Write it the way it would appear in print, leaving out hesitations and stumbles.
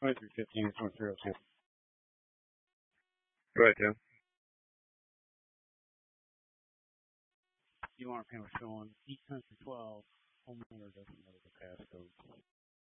2315 is 2302. Go ahead, Tim. UR panel showing 8 times 12. Homeowner doesn't know the passcode.